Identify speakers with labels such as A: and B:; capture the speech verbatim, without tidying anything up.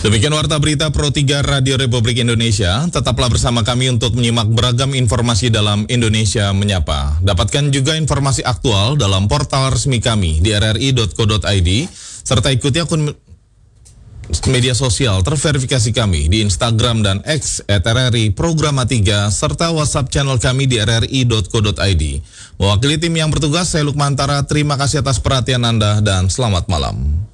A: Demikian Warta Berita Pro tiga Radio Republik Indonesia. Tetaplah bersama kami untuk menyimak beragam informasi dalam Indonesia Menyapa. Dapatkan juga informasi aktual dalam portal resmi kami di r r i dot co dot i d, serta ikuti akun media sosial terverifikasi kami di Instagram dan X et r r i Programa tiga, serta WhatsApp channel kami di r r i dot co dot i d. Mewakili tim yang bertugas, saya Lukmantara. Terima kasih atas perhatian Anda dan selamat malam.